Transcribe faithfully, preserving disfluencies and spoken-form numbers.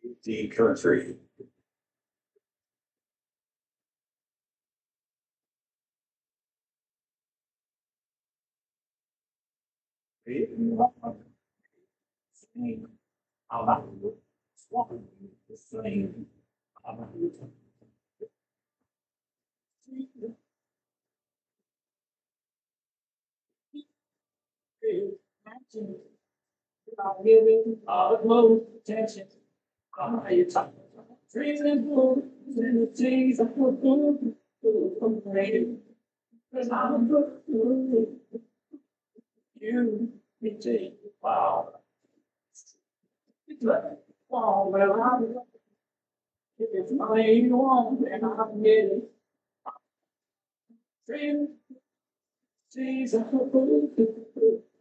the country. Giving utmost attention. Trees and blue, and the trees are blue, blue, because I'm a blue. You, me too. Wow. It's like, wow, well, I'm, if it's my one, then I'm getting. Trees, trees are blue.